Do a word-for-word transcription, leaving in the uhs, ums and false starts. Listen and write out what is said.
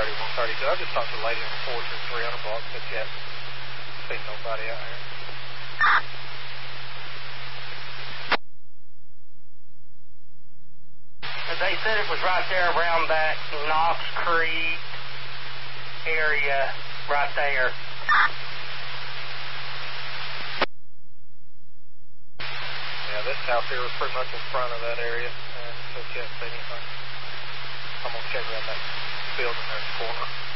thirty-one thirty-two. I just talked to a lady on the porch at three hundred block, but she hasn't seen nobody out here. They said it was right there around that Knox Creek area, right there. Yeah, this house here was pretty much in front of that area, and so she hasn't seen anything. I'm going to check around that building there in the corner.